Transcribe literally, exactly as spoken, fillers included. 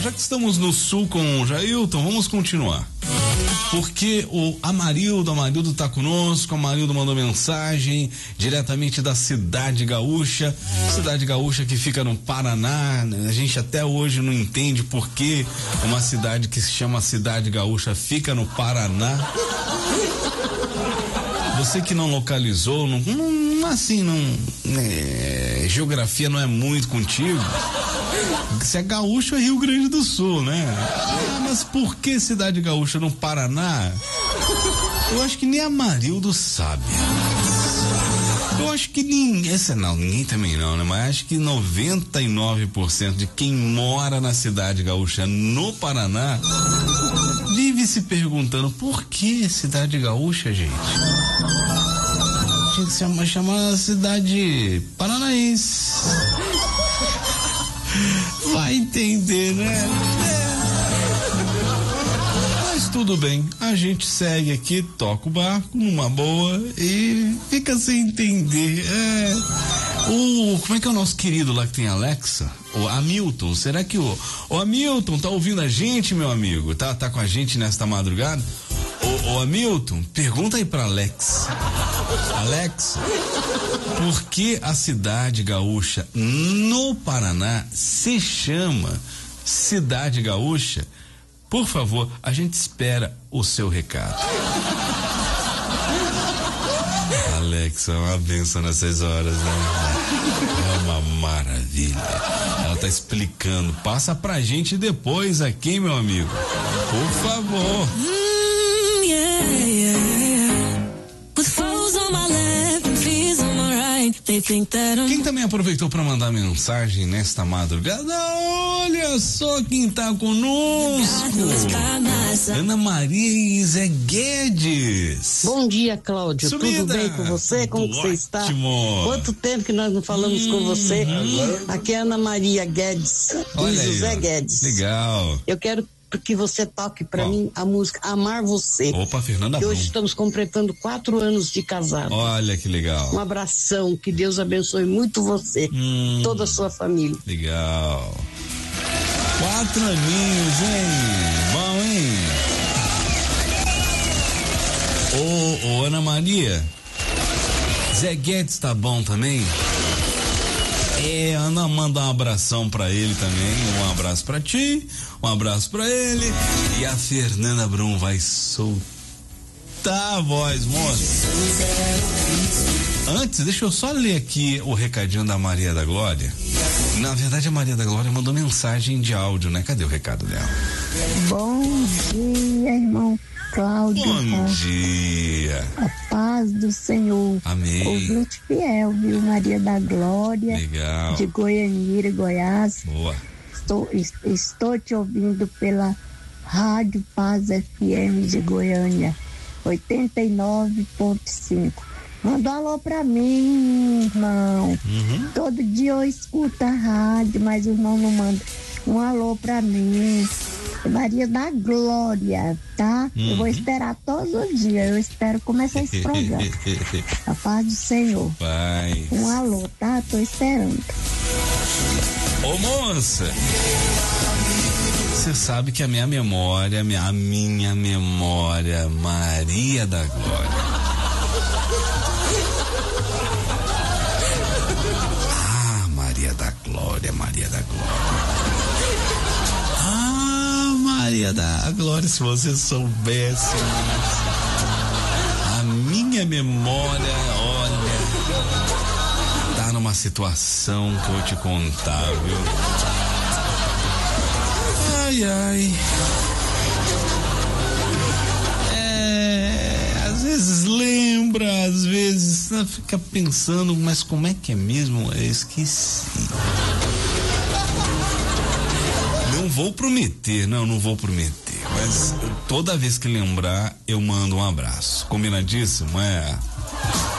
já que estamos no sul com o Jailton, vamos continuar. Porque o Amarildo, Amarildo tá conosco, o Amarildo mandou mensagem diretamente da Cidade Gaúcha, Cidade Gaúcha que fica no Paraná. A gente até hoje não entende por que uma cidade que se chama Cidade Gaúcha fica no Paraná. Você que não localizou, não, não assim, não, é, geografia não é muito contigo. Se é gaúcho é Rio Grande do Sul, né? Ah, mas por que Cidade Gaúcha no Paraná? Eu acho que nem Amarildo sabe. Eu acho que ninguém, esse não, ninguém também não, né? Mas acho que noventa e nove por cento de quem mora na Cidade Gaúcha no Paraná vive se perguntando por que Cidade Gaúcha, gente? Tinha que se chamar, chamar Cidade Paranaense. Vai entender, né? É. Mas tudo bem, a gente segue aqui, toca o barco numa boa e fica sem entender. É. O, como é que é o nosso querido lá que tem Alexa? O Hamilton, será que o, o Hamilton tá ouvindo a gente, meu amigo? Tá, tá com a gente nesta madrugada? O, o Hamilton, pergunta aí pra Alex. Alex, por que a Cidade Gaúcha no Paraná se chama Cidade Gaúcha? Por favor, a gente espera o seu recado. Alex, é uma benção nessas horas, né? É uma maravilha. Ela tá explicando. Passa pra gente depois aqui, meu amigo. Por favor. Mm, yeah, yeah, yeah. With foes on my left and fears on my right. They think that I'm... Quem também aproveitou para mandar mensagem nesta madrugada? Olha só quem tá conosco. Ana Maria e Zé Guedes. Bom dia, Cláudio. Sumida. Tudo bem com você? Como Tudo você está? ótimo. Quanto tempo que nós não falamos hum, com você? Hum. Aqui é Ana Maria Guedes Olha e aí, José ó. Guedes. Legal. Eu quero que você toque para mim a música Amar Você. Opa, Fernanda que Brum. hoje estamos completando quatro anos de casado. Olha que legal. Um abração, que Deus abençoe muito você, hum, toda a sua família. Legal. Quatro aninhos, hein? Bom, hein? Ô, ô, Ana Maria, Zé Guedes tá bom também? É, Ana, manda um abração pra ele também, um abraço pra ti, um abraço pra ele, e a Fernanda Brum vai soltar a voz, moça. Antes, deixa eu só ler aqui o recadinho da Maria da Glória. Na verdade, a Maria da Glória mandou mensagem de áudio, né? Cadê o recado dela? Bom dia, irmão Cláudio. Bom dia. A paz do Senhor. Amém. Ouvinte fiel, viu? Maria da Glória. Legal. De Goianira, Goiás. Boa. Estou, estou te ouvindo pela Rádio Paz F M de Goiânia, oitenta e nove ponto cinco. Manda um alô pra mim, irmão. Uhum. Todo dia eu escuto a rádio, mas o irmão não manda um alô pra mim. Maria da Glória, tá? Uhum. Eu vou esperar todos os dias. Eu espero começar esse programa. A paz do Senhor. Paz. Um alô, tá? Tô esperando. Ô, moça, você sabe que a minha memória, a minha, a minha memória, Maria da Glória. Ah, Maria da Glória, Maria da Glória. Ah, Maria da Glória, se você soubesse. A minha memória, olha, tá numa situação que eu vou te contar, viu? Ai, ai. É, às vezes lembra, às vezes fica pensando, mas como é que é mesmo? Eu esqueci. Não vou prometer, não, não vou prometer, mas toda vez que lembrar, eu mando um abraço. Combinadíssimo, é?